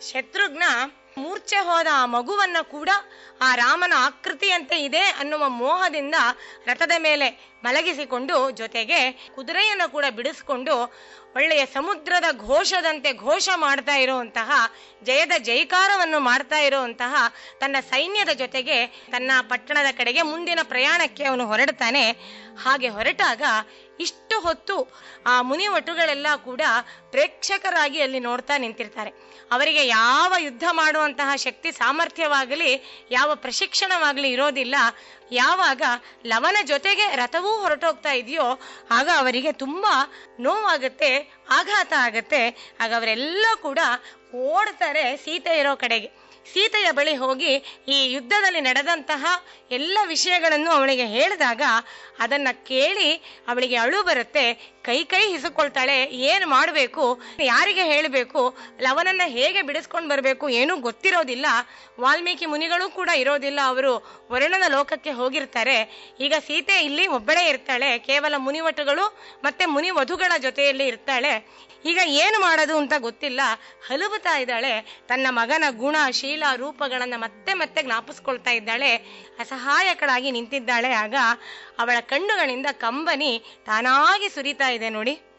ಶತ್ರುಘ್ನ ಮೂರ್ಛೆ ಹೋದ ಆ ಮಗುವನ್ನ ಕೂಡ ಆ ರಾಮನ ಆಕೃತಿಯಂತೆ ಇದೆ ಅನ್ನುವ ಮೋಹದಿಂದ ರಥದ ಮೇಲೆ ಮಲಗಿಸಿಕೊಂಡು, ಜೊತೆಗೆ ಕುದುರೆಯನ್ನು ಕೂಡ ಬಿಡಿಸಿಕೊಂಡು ಒಳ್ಳೆಯ ಸಮುದ್ರದ ಘೋಷದಂತೆ ಘೋಷ ಮಾಡ್ತಾ ಇರುವಂತಹ, ಜಯದ ಜೈಕಾರವನ್ನು ಮಾಡ್ತಾ ಇರುವಂತಹ ತನ್ನ ಸೈನ್ಯದ ಜೊತೆಗೆ ತನ್ನ ಪಟ್ಟಣದ ಕಡೆಗೆ ಮುಂದಿನ ಪ್ರಯಾಣಕ್ಕೆ ಅವನು ಹೊರಡ್ತಾನೆ. ಹಾಗೆ ಹೊರಟಾಗ ಇಷ್ಟು ಹೊತ್ತು ಆ ಮುನಿವಟುಗಳೆಲ್ಲ ಕೂಡ ಪ್ರೇಕ್ಷಕರಾಗಿ ಅಲ್ಲಿ ನೋಡ್ತಾ ನಿಂತಿರ್ತಾರೆ. ಅವರಿಗೆ ಯಾವ ಯುದ್ಧ ಮಾಡುವಂತಹ ಶಕ್ತಿ ಸಾಮರ್ಥ್ಯವಾಗಲಿ ಯಾವ ಪ್ರಶಿಕ್ಷಣವಾಗಲಿ ಇರೋದಿಲ್ಲ. ಯಾವಾಗ ಲವನ ಜೊತೆಗೆ ರಥವೂ ಹೊರಟೋಗ್ತಾ ಇದೆಯೋ ಆಗ ಅವರಿಗೆ ತುಂಬಾ ನೋವಾಗುತ್ತೆ, ಆಘಾತ ಆಗತ್ತೆ. ಆಗ ಅವರೆಲ್ಲ ಕೂಡ ಓಡ್ತಾರೆ ಸೀತೆ ಇರೋ ಕಡೆಗೆ. ಸೀತೆಯ ಬಳಿ ಹೋಗಿ ಈ ಯುದ್ಧದಲ್ಲಿ ನಡೆದಂತಹ ಎಲ್ಲ ವಿಷಯಗಳನ್ನು ಅವಳಿಗೆ ಹೇಳಿದಾಗ ಅದನ್ನ ಕೇಳಿ ಅವಳಿಗೆ ಅಳು ಬರುತ್ತೆ. ಕೈ ಹಿಸುಕೊಳ್ತಾಳೆ. ಏನು ಮಾಡಬೇಕು, ಯಾರಿಗೆ ಹೇಳಬೇಕು, ಲವನನ್ನ ಹೇಗೆ ಬಿಡಿಸ್ಕೊಂಡು ಬರಬೇಕು ಏನೂ ಗೊತ್ತಿರೋದಿಲ್ಲ. ವಾಲ್ಮೀಕಿ ಮುನಿಗಳು ಕೂಡ ಇರೋದಿಲ್ಲ, ಅವರು ವರುಣನ ಲೋಕಕ್ಕೆ ಹೋಗಿರ್ತಾರೆ. ಈಗ ಸೀತೆ ಇಲ್ಲಿ ಒಬ್ಬಳೇ ಇರ್ತಾಳೆ, ಕೇವಲ ಮುನಿವಟುಗಳು ಮತ್ತೆ ಮುನಿ ವಧುಗಳ ಜೊತೆಯಲ್ಲಿ ಇರ್ತಾಳೆ. ಈಗ ಏನು ಮಾಡೋದು ಅಂತ ಗೊತ್ತಿಲ್ಲ, ಹಲುಬುತ್ತಾ ಇದ್ದಾಳೆ. ತನ್ನ ಮಗನ ಗುಣ ಶೀಲ ರೂಪಗಳನ್ನ ಮತ್ತೆ ಮತ್ತೆ ಜ್ಞಾಪಿಸ್ಕೊಳ್ತಾ ಇದ್ದಾಳೆ. ಅಸಹಾಯಕಳಾಗಿ ನಿಂತಿದ್ದಾಳೆ. ಆಗ ಅವಳ ಕಣ್ಣುಗಳಿಂದ ಕಂಬನಿ ತಾನಾಗಿ ಸುರಿತಾ ಇದೆ ನೋಡಿ.